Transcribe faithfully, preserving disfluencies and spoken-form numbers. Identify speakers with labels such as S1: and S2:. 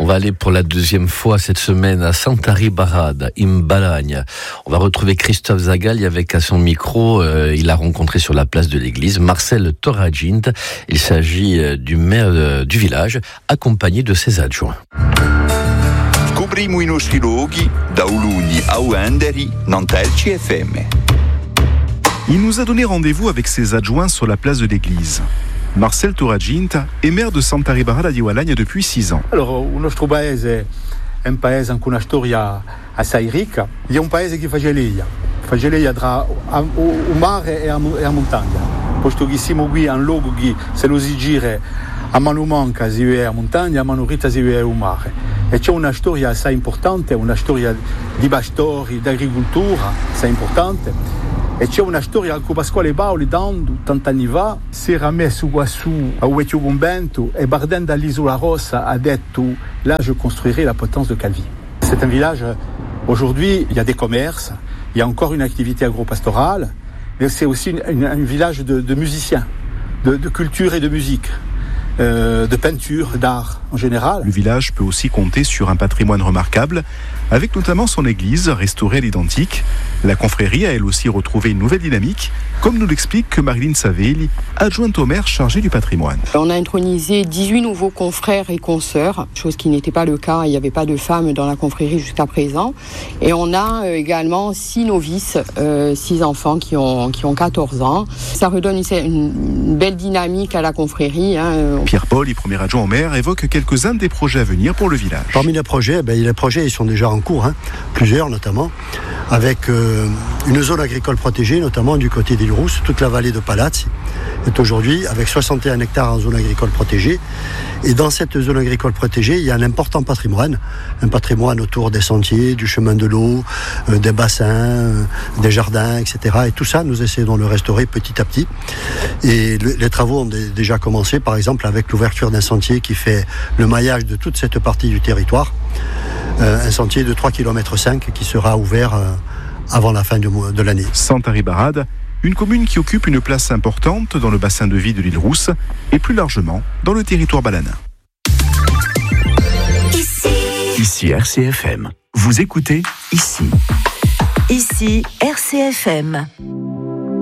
S1: va aller pour la deuxième fois cette semaine à Sant'Ari Barad, in Balagne. On va retrouver Christophe Zagalli avec à son micro, euh, il a rencontré sur la place de l'église Marcel Torragint. Il s'agit euh, du maire euh, du village, accompagné de ses adjoints.
S2: Scopriamo i nostri luoghi da Uluni a Uenderi, Nantelci F M.
S3: Il nous a donné rendez-vous avec ses adjoints sur la place de l'église. Marcel Torragint est maire de Sant'Ari Barad di Gualagna depuis six ans.
S4: Allora, il nostro paese è un paese con una storia assai ricca. È un paese che fa geleglia, fa geleglia tra il mare e la montagna. Posto che siamo qui a un luogo che se lo si gira a mano manca si vede la montagna, a mano dritta si vede il mare. E c'è una storia assai importante, una storia di pastori, di agricoltura assai importante. E c'è una storia che Pasquale Bauli, ottanta anni fa, si era messo qua su a Vecchio Convento e partendo dall'Isola Rossa ha detto là je construirai la potence de Calvi. C'est un village, aujourd'hui il y a des commerces, il y a encore une activité agro-pastorale, mais c'est aussi un village de, de musiciens, de, de culture et de musique. Euh, de peinture, d'art en général.
S3: Le village peut aussi compter sur un patrimoine remarquable, avec notamment son église restaurée à l'identique. La confrérie a elle aussi retrouvé une nouvelle dynamique, comme nous l'explique Marilyn Savelli, adjointe au maire chargée du patrimoine.
S5: On a intronisé dix-huit nouveaux confrères et consoeurs, chose qui n'était pas le cas, il n'y avait pas de femmes dans la confrérie jusqu'à présent. Et on a également six novices, euh, six enfants qui ont, qui ont quatorze ans. Ça redonne une, une belle dynamique à la confrérie. Hein.
S3: Pierre Paul, premier adjoint au maire, évoque quelques-uns des projets à venir pour le village.
S6: Parmi les projets, ben, les projets ils sont déjà en cours, hein, plusieurs notamment, avec euh, une zone agricole protégée, notamment du côté des Rousses. Toute la vallée de Palazzi est aujourd'hui avec soixante et un hectares en zone agricole protégée. Et dans cette zone agricole protégée, il y a un important patrimoine, un patrimoine autour des sentiers, du chemin de l'eau, euh, des bassins, euh, des jardins, et cetera. Et tout ça, nous essayons de le restaurer petit à petit. Et le, les travaux ont d- déjà commencé, par exemple, avec l'ouverture d'un sentier qui fait le maillage de toute cette partie du territoire. Euh, un sentier de trois virgule cinq kilomètres qui sera ouvert euh, avant la fin du mois, de l'année.
S3: Sant'Ari Barad, une commune qui occupe une place importante dans le bassin de vie de l'île Rousse et plus largement dans le territoire balanin.
S7: Ici.
S8: Ici R C F M. Vous écoutez Ici.
S7: Ici R C F M.